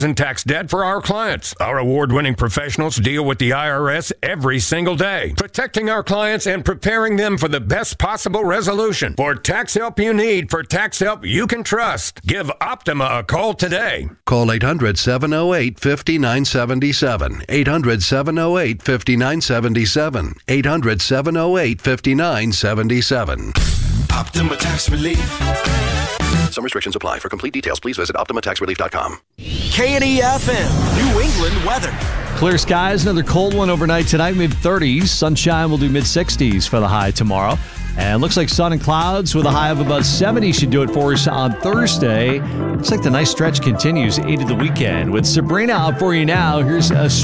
and tax debt for our clients. Our award-winning professionals deal with the IRS every single day, protecting our clients and preparing them for the best possible resolution. For tax help you need, for tax help you can trust, give Optima a call today. Call 800-708-5977. 800-708-5977. 800-708-5977. Optima Tax Relief. Some restrictions apply. For complete details, please visit OptimaTaxRelief.com. KNEFM, New England weather. Clear skies, another cold one overnight tonight, mid-30s. Sunshine will do mid-60s for the high tomorrow. And looks like sun and clouds with a high of about 70 should do it for us on Thursday. Looks like the nice stretch continues into the weekend. With Sabrina out for you now, here's a